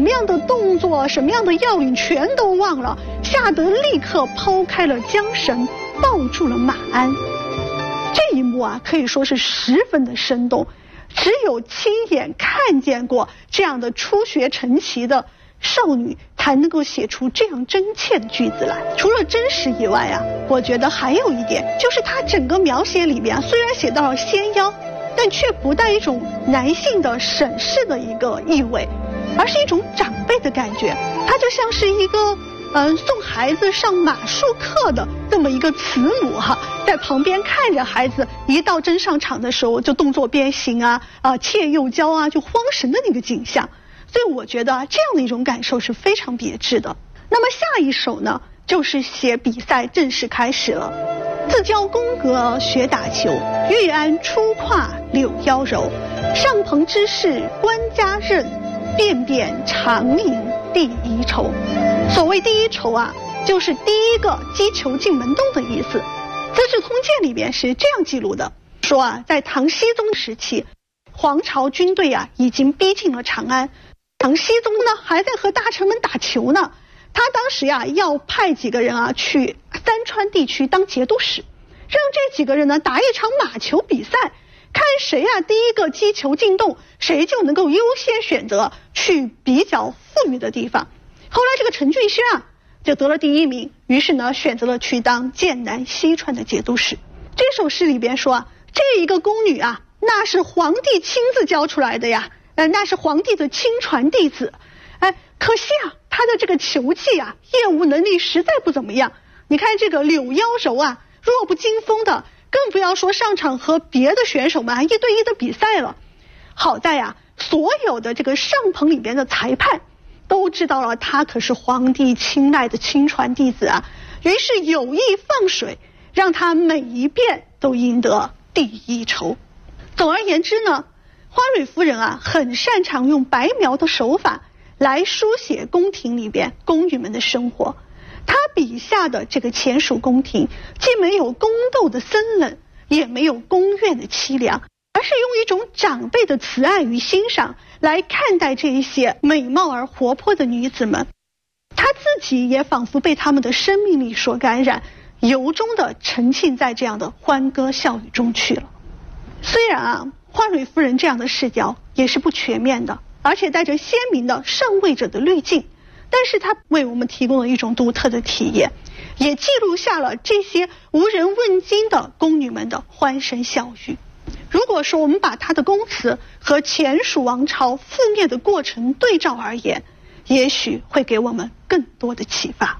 么样的动作，什么样的要领全都忘了，夏德立刻抛开了缰绳，抱住了马鞍。这一幕啊，可以说是十分的生动，只有亲眼看见过这样的初学成棋的少女才能够写出这样真切的句子来。除了真实以外啊，我觉得还有一点，就是它整个描写里边虽然写到了纤腰，但却不带一种男性的审视的一个意味，而是一种长辈的感觉。它就像是一个送孩子上马术课的这么一个慈母在旁边看着孩子一到真上场的时候就动作变形怯又骄就慌神的那个景象。所以我觉得这样的一种感受是非常别致的。那么下一首呢，就是写比赛正式开始了。自教宫阁学打球，玉鞍出胯柳腰柔。上棚之事官家任，遍遍长赢第一筹。所谓第一筹啊，就是第一个击球进门洞的意思。《资治通鉴》里边是这样记录的，说在唐僖宗时期，黄巢军队已经逼近了长安，唐僖宗呢还在和大臣们打球呢。他当时要派几个人去三川地区当节度使，让这几个人呢打一场马球比赛，看谁第一个击球进洞，谁就能够优先选择去比较富裕的地方。后来这个陈俊轩就得了第一名，于是呢选择了去当剑南西川的节度使。这首诗里边说这一个宫女那是皇帝亲自教出来的呀，那是皇帝的亲传弟子。可惜他的这个球技业务能力实在不怎么样。你看这个柳腰柔弱不禁风的，更不要说上场和别的选手们一对一的比赛了。好在所有的这个上棚里边的裁判都知道了他可是皇帝青睐的亲传弟子于是有意放水，让他每一遍都赢得第一筹。总而言之呢，花蕊夫人很擅长用白描的手法来书写宫廷里边宫女们的生活。他笔下的这个前蜀宫廷既没有宫斗的森冷，也没有宫苑的凄凉，而是用一种长辈的慈爱与欣赏来看待这一些美貌而活泼的女子们。他自己也仿佛被他们的生命力所感染，由衷地沉浸在这样的欢歌笑语中去了。虽然花蕊夫人这样的视角也是不全面的，而且带着鲜明的上位者的滤镜，但是它为我们提供了一种独特的体验，也记录下了这些无人问津的宫女们的欢声笑语。如果说我们把它的宫词和前蜀王朝覆灭的过程对照而言，也许会给我们更多的启发。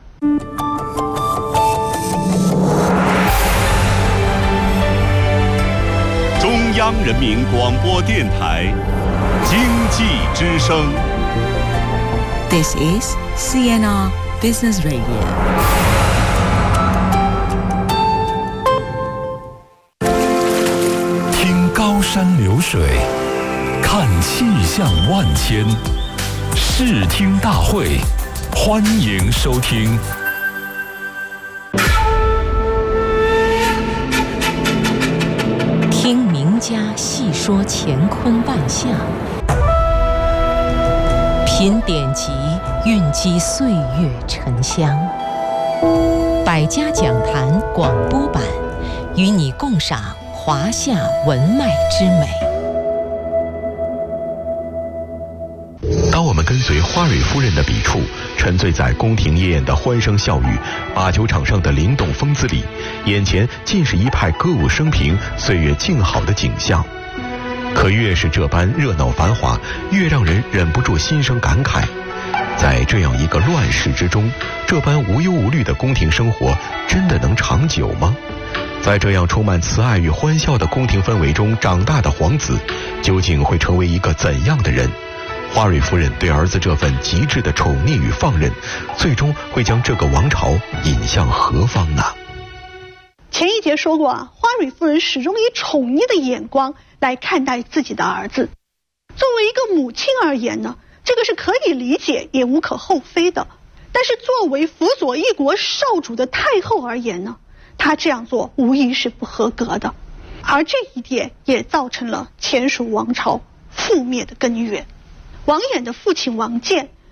中央人民广播电台经济之声。 This is CNR Business Radio. 听高山流水，看气象万千，视听大会，欢迎收听。 听名家细说乾坤万象，品典籍，蕴积岁月沉香。百家讲坛广播版，与你共赏华夏文脉之美。 当我们跟随花蕊夫人的笔触，沉醉在宫廷夜宴的欢声笑语、把酒场上的灵动风姿里，眼前尽是一派歌舞升平、岁月静好的景象。可越是这般热闹繁华，越让人忍不住心生感慨。在这样一个乱世之中，这般无忧无虑的宫廷生活真的能长久吗？在这样充满慈爱与欢笑的宫廷氛围中长大的皇子，究竟会成为一个怎样的人？花蕊夫人对儿子这份极致的宠溺与放任，最终会将这个王朝引向何方呢？ 前一节说过花蕊夫人始终以宠溺的眼光来看待自己的儿子。作为一个母亲而言呢，这个是可以理解也无可厚非的。但是作为辅佐一国少主的太后而言呢，她这样做无疑是不合格的，而这一点也造成了前蜀王朝覆灭的根源。王衍的父亲王建